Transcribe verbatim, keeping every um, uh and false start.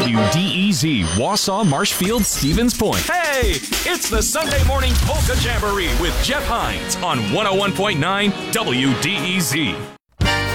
W D E Z, Wausau, Marshfield, Stevens Point. Hey, it's the Sunday Morning Polka Jamboree with Jeff Hines on one oh one point nine W D E Z.